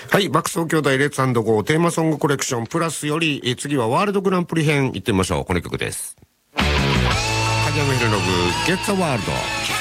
はい、爆走兄弟レッツ&ゴーテーマソングコレクションプラスより、次はワールドグランプリ編行ってみましょう。この曲です。影山ヒロノブ、ゲッツアワールド。